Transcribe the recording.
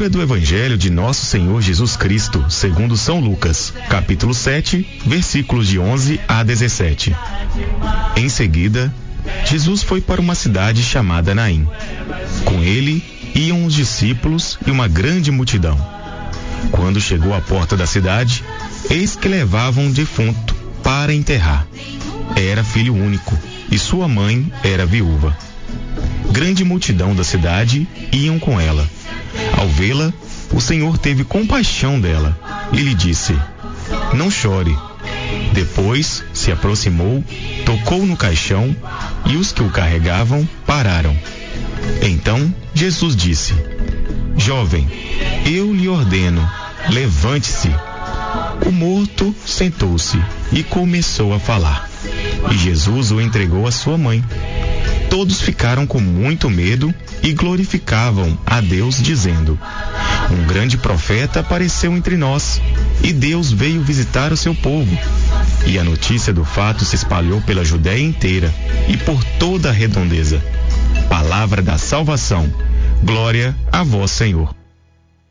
Leitura do Evangelho de Nosso Senhor Jesus Cristo, segundo São Lucas, capítulo 7, versículos de 11 a 17. Em seguida, Jesus foi para uma cidade chamada Naim. Com ele iam os discípulos e uma grande multidão. Quando chegou à porta da cidade, eis que levavam um defunto para enterrar. Era filho único e sua mãe era viúva. Grande multidão da cidade iam com ela. Ao vê-la, o Senhor teve compaixão dela e lhe disse: não chore. Depois se aproximou, tocou no caixão e os que o carregavam pararam. Então Jesus disse: jovem, eu lhe ordeno, levante-se. O morto sentou-se e começou a falar. E Jesus o entregou à sua mãe. Todos ficaram com muito medo e glorificavam a Deus, dizendo: um grande profeta apareceu entre nós, e Deus veio visitar o seu povo. E a notícia do fato se espalhou pela Judéia inteira e por toda a redondeza. Palavra da salvação. Glória a vós, Senhor.